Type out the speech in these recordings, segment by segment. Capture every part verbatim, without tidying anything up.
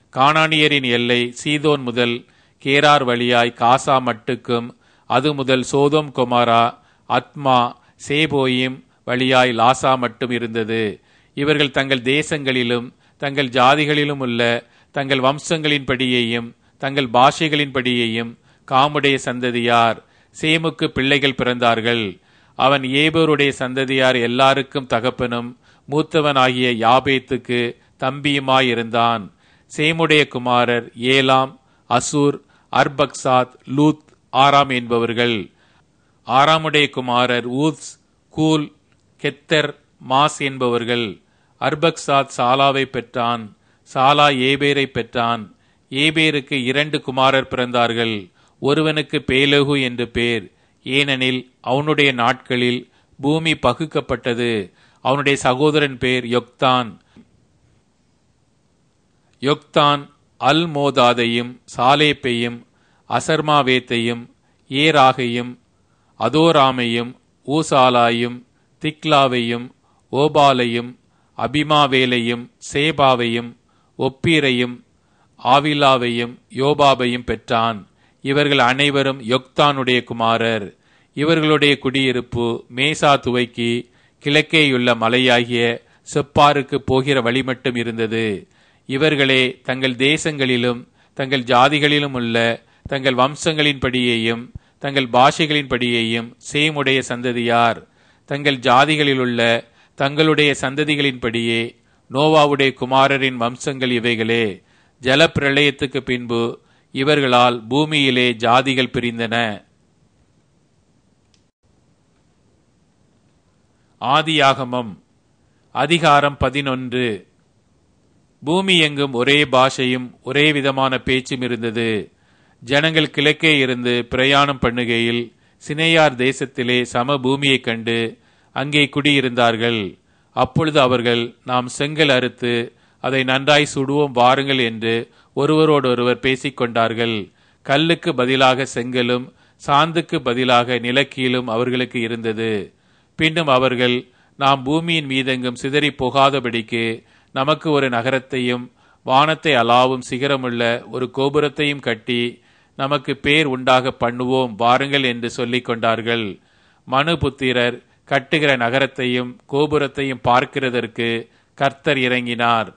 கானானியரின் எல்லை சீதோன் முதல் கேரார் வழியாய் காசா மட்டுக்கும், அது முதல் சோதோம் கொமாரா அத்மா சேபோயிம் வழியாய் லாசா மட்டும் இருந்தது. இவர்கள் தங்கள் தேசங்களிலும் தங்கள் ஜாதிகளிலும் உள்ள தங்கள் வம்சங்களின்படியேயும் தங்கள் பாஷைகளின்படியேயும் காமுடைய சந்ததியார். சேமுக்கு பிள்ளைகள் பிறந்தார்கள். அவன் ஏபோருடைய சந்ததியார் எல்லாருக்கும் தகப்பனும் மூத்தவனாகிய யாபேத்துக்கு தம்பியுமாயிருந்தான். சேமுடைய குமாரர் ஏலாம், அசூர், அர்பக்சாத், லூத், ஆராம் என்பவர்கள். ஆராமுடைய குமாரர் ஊத்ஸ், கூல், கெத்தர், மாஸ் என்பவர்கள். அர்பக்சாத் சாலாவை பெற்றான். சாலா ஏபேரை பெற்றான். ஏபேருக்கு இரண்டு குமாரர் பிறந்தார்கள். ஒருவனுக்கு பேலகு என்று பேர், ஏனெனில் அவனுடைய நாட்களில் பூமி பகுக்கப்பட்டது. அவனுடைய சகோதரன் பேர் யொக்தான். யொக்தான் அல் மோதாதையும் சாலேப்பையும் அசர்மாவேத்தையும் ஏராகையும் அதோராமையும் ஊசாலாயும் திக்லாவையும் ஓபாலையும் அபிமாவேலையும் சேபாவையும் ஒப்பீரையும் ஆவிலாவையும் யோபாபையும் பெற்றான். இவர்கள் அனைவரும் யொக்தானுடைய குமாரர். இவர்களுடைய குடியிருப்பு மேசா துவைக்கி கிழக்கேயுள்ள மலையாகிய செப்பாருக்கு போகிற வழி மட்டும் இருந்தது. இவர்களே தங்கள் தேசங்களிலும் தங்கள் ஜாதிகளிலும் உள்ள தங்கள் வம்சங்களின்படியேயும் தங்கள் பாஷைகளின்படியேயும் சேமுடைய சந்ததியார். தங்கள் ஜாதிகளிலுள்ள தங்களுடைய சந்ததிகளின்படியே நோவாவுடைய குமாரரின் வம்சங்கள் இவைகளே. ஜல பிரளயத்துக்கு பின்பு இவர்களால் பூமியிலே ஜாதிகள் பிரிந்தன. ஆதியாகமம் அதிகாரம் பதினொன்று. பூமி எங்கும் ஒரே பாஷையும் ஒரே விதமான பேச்சும் இருந்தது. ஜனங்கள் கிழக்கே இருந்து பிரயாணம் பண்ணுகையில் சினேயார் தேசத்திலே சம பூமியை கண்டு அங்கே குடியிருந்தார்கள். அப்பொழுது அவர்கள், நாம் செங்கல் அறுத்து அதை நன்றாய் சுடுவோம் வாருங்கள் என்று ஒருவரோடொருவர் பேசிக்கொண்டார்கள். கல்லுக்கு பதிலாக செங்கலும் சாந்துக்கு பதிலாக நிலக்கீலும் அவர்களுக்கு இருந்தது. பின்னும் அவர்கள், நாம் பூமியின் மீதெங்கும் சிதறி போகாதபடிக்கு நமக்கு ஒரு நகரத்தையும் வானத்தை அலாவும் சிகரமுள்ள ஒரு கோபுரத்தையும் கட்டி நமக்கு பேர் உண்டாக பண்ணுவோம் வாருங்கள் என்று சொல்லிக் கொண்டார்கள். மனுபுத்திரர் கட்டுகிற நகரத்தையும் கோபுரத்தையும் பார்க்கிறதற்கு கர்த்தர் இறங்கினார்.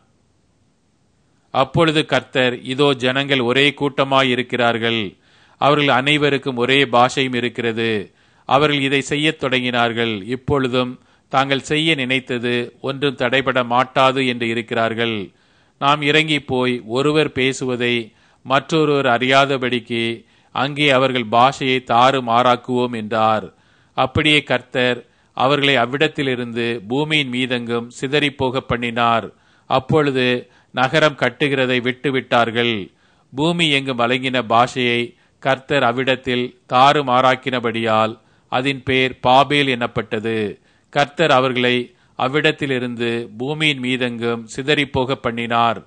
அப்பொழுது கர்த்தர், இதோ ஜனங்கள் ஒரே கூட்டமாயிருக்கிறார்கள், அவர்கள் அனைவருக்கும் ஒரே பாஷையும் இருக்கிறது. அவர்கள் இதை செய்யத் தொடங்கினார்கள். இப்பொழுதும் தாங்கள் செய்ய நினைத்தது ஒன்றும் தடைபட மாட்டாது என்று இருக்கிறார்கள். நாம் இறங்கி போய் ஒருவர் பேசுவதை மற்றொருவர் அறியாதபடிக்கு அங்கே அவர்கள் பாஷையை தாறு மாறாக்குவோம் என்றார். அப்படியே கர்த்தர் அவர்களை அவ்விடத்திலிருந்து பூமியின் மீதெங்கும் சிதறிப்போக பண்ணினார். அப்பொழுது நகரம் கட்டுகிறதை விட்டுவிட்டார்கள். பூமி எங்கும் வழங்கின பாஷையை கர்த்தர் அவ்விடத்தில் தாறு மாறாக்கினபடியால் அதன் பேர் பாபேல் எனப்பட்டது. கர்த்தர் அவர்களை அவ்விடத்திலிருந்து பூமியின் மீதெங்கும் சிதறிப்போக பண்ணினார்.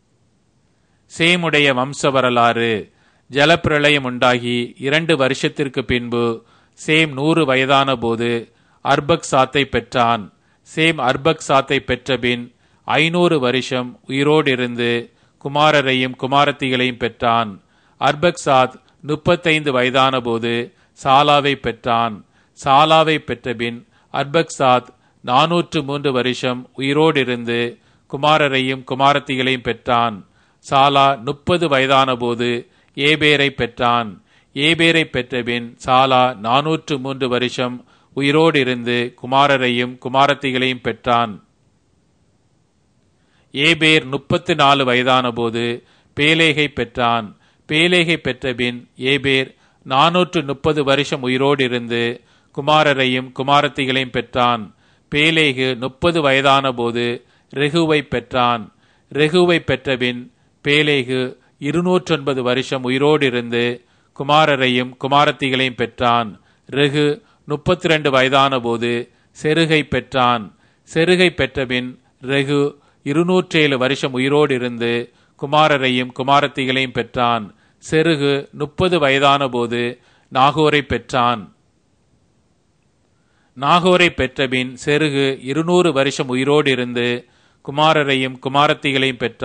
சேமுடைய வம்ச வரலாறு. ஜலப்பிரளயம் உண்டாகி இரண்டு வருஷத்திற்கு பின்பு சேம் நூறு வயதான போது அர்பக் சாத்தை பெற்றான். சேம் அர்பக் சாத்தை பெற்றபின் ஐநூறு வருஷம் உயிரோடு இருந்து குமாரரையும் குமாரத்திகளையும் பெற்றான். அர்பக் சாத் முப்பத்தைந்து வயதான போது சாலாவை பெற்றான். சாலாவை பெற்றபின் அர்பக் சாத் நாநூற்று மூன்று வருஷம் உயிரோடு இருந்து குமாரரையும் குமாரத்திகளையும் பெற்றான். சாலா முப்பது வயதான போது ஏபேரை பெற்றான். ஏபேரை பெற்றபின் சாலா நாநூற்று மூன்று வருஷம் உயிரோடு இருந்து குமாரரையும் குமாரத்திகளையும் பெற்றான். ஏபேர் முப்பத்து நாலு வயதான போது பேலேகை பெற்றான். பேலேகை பெற்றபின் ஏபேர் நாநூற்று முப்பது வருஷம் உயிரோடு இருந்து குமாரரையும் குமாரத்திகளையும் பெற்றான். பேலேகு முப்பது வயதான போது ரெகுவை பெற்றான். ரெகுவை பெற்றபின் பேலேகு இருநூற்றொன்பது வருஷம் உயிரோடு இருந்து குமாரரையும் குமாரத்திகளையும் பெற்றான். ரெகு முப்பத்தி ரெண்டு வயதான போது செருகை பெற்றான். செருகை பெற்றபின் ரெகு இருநூற்றேழு வருஷம் உயிரோடு இருந்து குமாரரையும் குமாரத்திகளையும் பெற்றான். செருகு முப்பது வயதான போது நாகோரை பெற்றான். நாகோரை பெற்றபின் செருகு இருநூறு வருஷம் உயிரோடு இருந்து குமாரரையும் குமாரத்திகளையும் பெற்றான்.